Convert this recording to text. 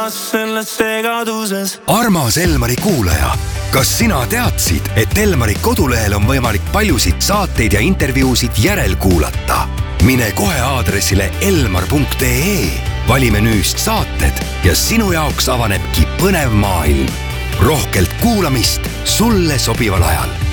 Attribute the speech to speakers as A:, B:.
A: selles segaduses.
B: Armas Elmari kuulaja, kas sina teadsid, et Elmari kodulehel on võimalik paljusid saateid ja intervjuusid järelkuulata? Mine kohe aadressile elmar.ee, vali menüüst saated ja sinu jaoks avanebki põnev maailm. Rohkelt kuulamist sulle sobival ajal.